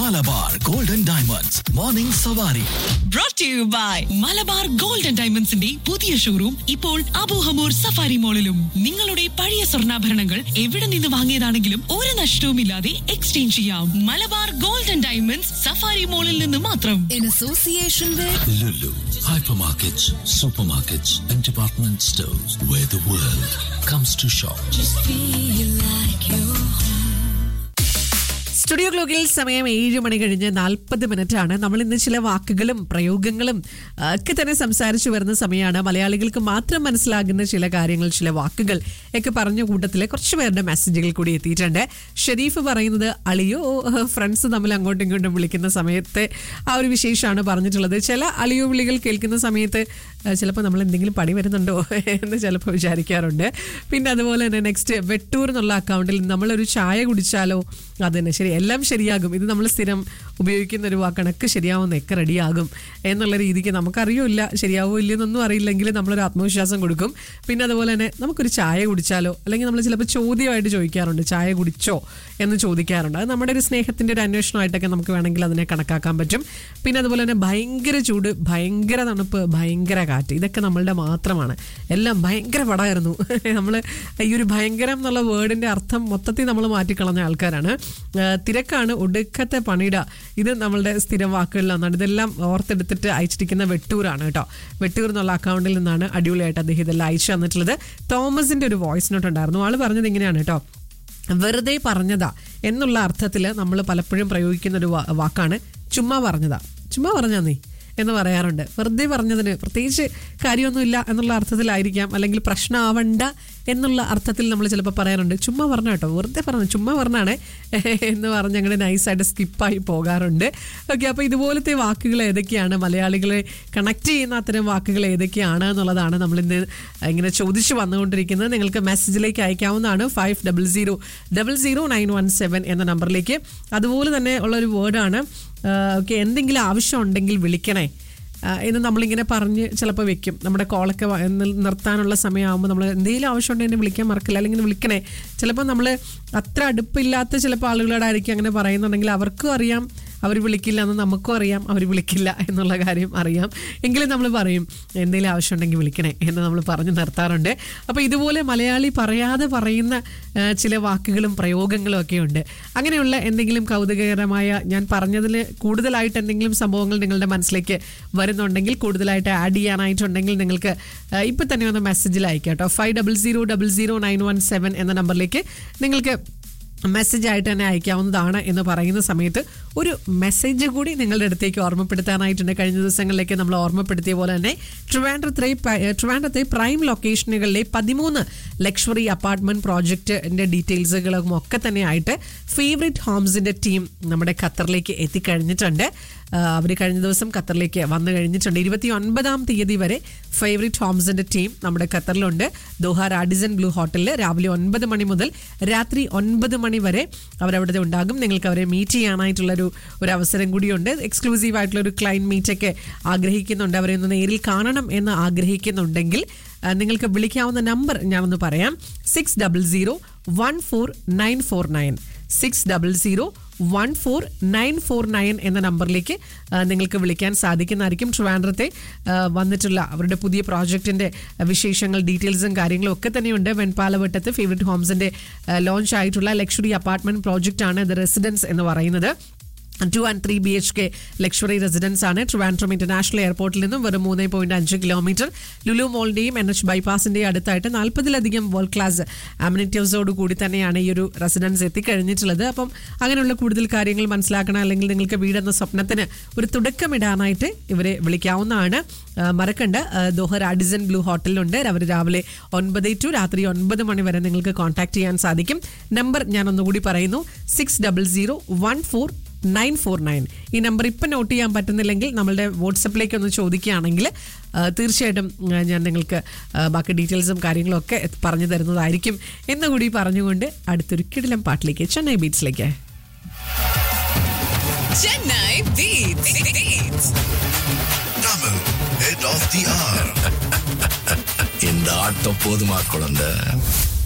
Malabar golden diamonds morning സവാരി. Brought to you by Malabar golden ഡയമണ്ട്സിന്റെ പുതിയ showroom ഇപ്പോൾ അബൂഹമൂർ സഫാരി മോളിലും. നിങ്ങളുടെ പഴയ സ്വർണ്ണാഭരണങ്ങൾ എവിടെ നിന്ന് വാങ്ങിയതാണെങ്കിലും ഒരു നഷ്ടവുമില്ലാതെ എക്സ്ചേഞ്ച് ചെയ്യാം. മലബാർ ഗോൾഡൻ ഡയമണ്ട്സ് സഫാരി മോളിൽ നിന്ന് മാത്രം. In association with Lulu, hypermarkets, supermarkets and department stores where the world comes to shop. just feel like you're studio ക്ലോക്കിൽ സമയം 7 മണി കഴിഞ്ഞ് 40 ആണ്. നമ്മൾ ഇന്ന് ചില വാക്കുകളും പ്രയോഗങ്ങളും ഒക്കെ തന്നെ സംസാരിച്ചു വരുന്ന സമയമാണ്. മലയാളികൾക്ക് മാത്രം മനസ്സിലാകുന്ന ചില കാര്യങ്ങൾ, ചില വാക്കുകൾ ഒക്കെ പറഞ്ഞ കൂട്ടത്തിൽ കുറച്ച് പേരുടെ മെസ്സേജുകൾ കൂടി എത്തിയിട്ടുണ്ട്. ഷെരീഫ് പറയുന്നത് അളിയോ ഫ്രണ്ട്സ് തമ്മിൽ അങ്ങോട്ടും ഇങ്ങോട്ടും വിളിക്കുന്ന സമയത്ത് ആ ഒരു വിശേഷമാണ് പറഞ്ഞിട്ടുള്ളത്. ചില അളിയോ വിളികൾ കേൾക്കുന്ന സമയത്ത് ചിലപ്പോൾ നമ്മൾ എന്തെങ്കിലും പണി വരുന്നുണ്ടോ എന്ന് ചിലപ്പോൾ വിചാരിക്കാറുണ്ട്. പിന്നെ അതുപോലെ തന്നെ നെക്സ്റ്റ് വെട്ടൂർ എന്നുള്ള അക്കൗണ്ടിൽ നമ്മളൊരു ചായ കുടിച്ചാലോ, അത് തന്നെ ശരി, എല്ലാം ശരിയാകും. ഇത് നമ്മൾ സ്ഥിരം ഉപയോഗിക്കുന്ന ഒരു വാക്കാണ്. ഒക്കെ ശരിയാവുന്ന, ഒക്കെ റെഡിയാകും എന്നുള്ള രീതിക്ക് നമുക്കറിയില്ല, ശരിയാവോ ഇല്ലെന്നൊന്നും അറിയില്ലെങ്കിൽ നമ്മളൊരു ആത്മവിശ്വാസം കൊടുക്കും. പിന്നെ അതുപോലെ തന്നെ നമുക്കൊരു ചായ കുടിച്ചാലോ, അല്ലെങ്കിൽ നമ്മൾ ചിലപ്പോൾ ചോദ്യമായിട്ട് ചോദിക്കാറുണ്ട്, ചായ കുടിച്ചോ എന്ന് ചോദിക്കാറുണ്ട്. അത് നമ്മുടെ ഒരു സ്നേഹത്തിൻ്റെ ഒരു അന്വേഷണമായിട്ടൊക്കെ നമുക്ക് വേണമെങ്കിൽ അതിനെ കണക്കാക്കാൻ പറ്റും. പിന്നെ അതുപോലെ തന്നെ ഭയങ്കര ചൂട്, ഭയങ്കര തണുപ്പ്, ഭയങ്കര കാറ്റ്, ഇതൊക്കെ നമ്മളുടെ മാത്രമാണ്. എല്ലാം ഭയങ്കര പടമായിരുന്നു. നമ്മൾ ഈ ഒരു ഭയങ്കരം എന്നുള്ള വേർഡിൻ്റെ അർത്ഥം മൊത്തത്തിൽ നമ്മൾ മാറ്റിക്കളഞ്ഞ ആൾക്കാരാണ്. തിരക്കാണ്, ഒടുക്കത്തെ പണിയിട, ഇത് നമ്മളുടെ സ്ഥിരം വാക്കുകളിലൊന്നാണ്. ഇതെല്ലാം ഓർത്തെടുത്തിട്ട് അയച്ചിരിക്കുന്ന വെട്ടൂരാണ് കേട്ടോ. വെട്ടൂർ എന്നുള്ള അക്കൗണ്ടിൽ നിന്നാണ് അടിപൊളിയായിട്ട് അദ്ദേഹം ഇതെല്ലാം അയച്ചു തന്നിട്ടുള്ളത്. തോമസിൻ്റെ ഒരു വോയിസ് നോട്ട് ഉണ്ടായിരുന്നു. ആൾ പറഞ്ഞത് ഇങ്ങനെയാണ് കേട്ടോ: വെറുതെ പറഞ്ഞതാ എന്നുള്ള അർത്ഥത്തിൽ നമ്മൾ പലപ്പോഴും പ്രയോഗിക്കുന്ന ഒരു വാക്കാണ് ചുമ്മാ പറഞ്ഞതാ. ചുമ്മാ പറഞ്ഞാ നീ എന്ന് പറയാറുണ്ട്. വെറുതെ പറഞ്ഞതിന് പ്രത്യേകിച്ച് കാര്യമൊന്നുമില്ല എന്നുള്ള അർത്ഥത്തിലായിരിക്കാം, അല്ലെങ്കിൽ പ്രശ്നമാവണ്ട എന്നുള്ള അർത്ഥത്തിൽ നമ്മൾ ചിലപ്പോൾ പറയാറുണ്ട്. ചുമ്മാ പറഞ്ഞ കേട്ടോ, വെറുതെ പറഞ്ഞു, ചുമ്മാ പറഞ്ഞാണ് എന്ന് പറഞ്ഞ് അങ്ങനെ നൈസായിട്ട് സ്കിപ്പായി പോകാറുണ്ട്. ഓക്കെ, അപ്പോൾ ഇതുപോലത്തെ വാക്കുകൾ ഏതൊക്കെയാണ്, മലയാളികളെ കണക്ട് ചെയ്യുന്ന അത്തരം വാക്കുകൾ ഏതൊക്കെയാണ് എന്നുള്ളതാണ് നമ്മളിന്ന് ഇങ്ങനെ ചോദിച്ചു വന്നുകൊണ്ടിരിക്കുന്നത്. നിങ്ങൾക്ക് മെസ്സേജിലേക്ക് അയക്കാവുന്നതാണ് 50000917 എന്ന നമ്പറിലേക്ക്. അതുപോലെ തന്നെ ഉള്ളൊരു വേർഡാണ് ഓക്കെ, എന്തെങ്കിലും ആവശ്യം ഉണ്ടെങ്കിൽ വിളിക്കണേ എന്ന് നമ്മളിങ്ങനെ പറഞ്ഞ് ചിലപ്പോൾ വെക്കും. നമ്മുടെ കോളൊക്കെ നിർത്താനുള്ള സമയമാകുമ്പോൾ നമ്മൾ എന്തെങ്കിലും ആവശ്യമുണ്ടെങ്കിൽ വിളിക്കാൻ മറക്കില്ല, അല്ലെങ്കിൽ വിളിക്കണേ. ചിലപ്പോൾ നമ്മൾ അത്ര അടുപ്പില്ലാത്ത ചിലപ്പോൾ ആളുകളോടായിരിക്കും അങ്ങനെ പറയുന്നുണ്ടെങ്കിൽ അവർക്കും അറിയാം അവർ വിളിക്കില്ല എന്ന്, നമുക്കും അറിയാം അവർ വിളിക്കില്ല എന്നുള്ള കാര്യം അറിയാം. എങ്കിലും നമ്മൾ പറയും എന്തെങ്കിലും ആവശ്യമുണ്ടെങ്കിൽ വിളിക്കണേ എന്ന് നമ്മൾ പറഞ്ഞ് നിർത്താറുണ്ട്. അപ്പോൾ ഇതുപോലെ മലയാളി പറയാതെ പറയുന്ന ചില വാക്കുകളും പ്രയോഗങ്ങളും ഒക്കെ ഉണ്ട്. അങ്ങനെയുള്ള എന്തെങ്കിലും കൗതുകകരമായ, ഞാൻ പറഞ്ഞതിൽ കൂടുതലായിട്ട് എന്തെങ്കിലും സംഭവങ്ങൾ നിങ്ങളുടെ മനസ്സിലേക്ക് വരുന്നുണ്ടെങ്കിൽ, കൂടുതലായിട്ട് ആഡ് ചെയ്യാനായിട്ടുണ്ടെങ്കിൽ നിങ്ങൾക്ക് ഇപ്പം തന്നെ ഒന്ന് മെസ്സേജിൽ അയക്കാം കേട്ടോ. 50000917 എന്ന നമ്പറിലേക്ക് നിങ്ങൾക്ക് മെസ്സേജ് ആയിട്ട് തന്നെ അയക്കാവുന്നതാണ്. എന്ന് പറയുന്ന സമയത്ത് ഒരു മെസ്സേജ് കൂടി നിങ്ങളുടെ അടുത്തേക്ക് ഓർമ്മപ്പെടുത്താനായിട്ടുണ്ട്. കഴിഞ്ഞ ദിവസങ്ങളിലേക്ക് നമ്മൾ ഓർമ്മപ്പെടുത്തിയ പോലെ തന്നെ ട്രിവാൻഡ്രത്തെ പ്രൈം ലൊക്കേഷനുകളിലെ 13 ലക്ഷറി അപ്പാർട്ട്മെന്റ് പ്രോജക്റ്റിന്റെ ഡീറ്റെയിൽസുകളും ഒക്കെ തന്നെ ആയിട്ട് ഫേവറേറ്റ് ഹോംസിന്റെ ടീം നമ്മുടെ ഖത്തറിലേക്ക് എത്തിക്കഴിഞ്ഞിട്ടുണ്ട്. അവർ കഴിഞ്ഞ ദിവസം ഖത്തറിലേക്ക് വന്നു കഴിഞ്ഞിട്ടുണ്ട്. 29-ാം തീയതി വരെ ഫേവറേറ്റ് ഹോംസിന്റെ ടീം നമ്മുടെ ഖത്തറിലുണ്ട്. ദോഹ റാഡിസൺ ബ്ലൂ ഹോട്ടലിൽ രാവിലെ 9 മണി മുതൽ രാത്രി 9 മണി വരെ അവരവിടെ ഉണ്ടാകും. നിങ്ങൾക്ക് അവരെ മീറ്റ് ചെയ്യാനായിട്ടുള്ളൊരു അവസരം കൂടിയുണ്ട്. എക്സ്ക്ലൂസീവ് ആയിട്ടുള്ള ഒരു ക്ലൈന്റ് മീറ്റൊക്കെ ആഗ്രഹിക്കുന്നുണ്ട്. അവരെ ഒന്ന് നേരിൽ കാണണം എന്ന് ആഗ്രഹിക്കുന്നുണ്ടെങ്കിൽ നിങ്ങൾക്ക് വിളിക്കാവുന്ന നമ്പർ ഞാനൊന്ന് പറയാം: 60014949 60014949 എന്ന നമ്പറിലേക്ക് നിങ്ങൾക്ക് വിളിക്കാൻ സാധിക്കുന്നതായിരിക്കും. ട്രിവാൻഡ്രത്തെ വന്നിട്ടുള്ള അവരുടെ പുതിയ പ്രോജക്റ്റിന്റെ വിശേഷങ്ങൾ, ഡീറ്റെയിൽസും കാര്യങ്ങളും ഒക്കെ തന്നെയുണ്ട്. വെൺപാലവട്ടത്ത് ഫേവറേറ്റ് ഹോംസിന്റെ ലോഞ്ച് ആയിട്ടുള്ള ലക്ഷറി അപ്പാർട്ട്മെന്റ് പ്രോജക്റ്റ് ആണ് ദ റെസിഡൻസ് എന്ന് പറയുന്നത്. 2 and 3 BHK ലക്ഷറി റെസിഡൻസ് ആണ്. ട്രിവാൻഡ്രം ഇന്റർനാഷണൽ എയർപോർട്ടിൽ നിന്നും വെറും 3.5 കിലോമീറ്റർ, ലുലു മോളിന്റെയും NH ബൈപ്പാസിന്റെയും അടുത്തായിട്ട് 40-ലധികം വേൾഡ് ക്ലാസ് അമ്യൂണിറ്റീവ്സോട് കൂടി തന്നെയാണ് ഈ ഒരു റെസിഡൻസ് എത്തിക്കഴിഞ്ഞിട്ടുള്ളത്. അപ്പം അങ്ങനെയുള്ള കൂടുതൽ കാര്യങ്ങൾ മനസ്സിലാക്കണം, അല്ലെങ്കിൽ നിങ്ങൾക്ക് വീടെന്ന സ്വപ്നത്തിന് ഒരു തുടക്കമിടാനായിട്ട് ഇവരെ വിളിക്കാവുന്നതാണ്. മറക്കണ്ട, ദോഹ റാഡിസൺ ബ്ലൂ ഹോട്ടലിലുണ്ട്. അവർ രാവിലെ 9 to രാത്രി 9 മണി വരെ നിങ്ങൾക്ക് കോൺടാക്ട് ചെയ്യാൻ സാധിക്കും. നമ്പർ ഞാൻ ഒന്നുകൂടി പറയുന്നു: 60014949. ഈ നമ്പർ ഇപ്പം നോട്ട് ചെയ്യാൻ പറ്റുന്നില്ലെങ്കിൽ നമ്മളുടെ വാട്സപ്പിലേക്ക് ഒന്ന് ചോദിക്കുകയാണെങ്കിൽ തീർച്ചയായിട്ടും ഞാൻ നിങ്ങൾക്ക് ബാക്കി ഡീറ്റെയിൽസും കാര്യങ്ങളും ഒക്കെ പറഞ്ഞു തരുന്നതായിരിക്കും എന്നുകൂടി പറഞ്ഞുകൊണ്ട് അടുത്തൊരു കിടിലം പാട്ടിലേക്ക്, Chennai ബീറ്റ്സിലേക്ക്. Chennai beats. Tamil head of the hour. இந்த ஆட்டம் போதுமா குழந்தை?